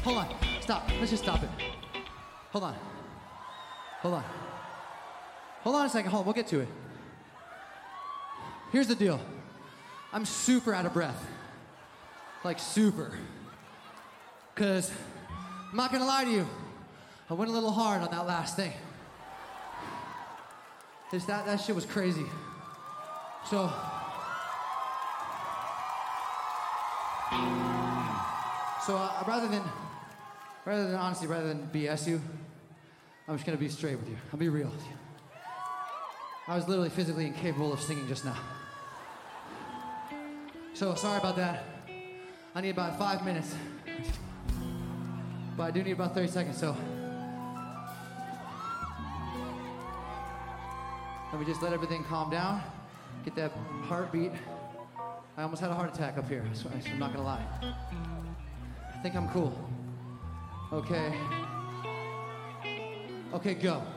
Hold on. Stop. Let's just stop it. Hold on. Hold on. Hold on a second. Hold on. We'll get to it. Here's the deal. I'm super out of breath. Like super. Because, I'm not gonna lie to you, I went a little hard on that last thing. That shit was crazy. So, rather than honestly, rather than BS you, I'm just gonna be straight with you. I'll be real with you. I was literally physically incapable of singing just now. So sorry about that. I need about 5 minutes. But I do need about 30 seconds, so. Let me just let everything calm down. Get that heartbeat. I almost had a heart attack up here, so I'm not gonna lie. I think I'm cool. Okay. Okay, go.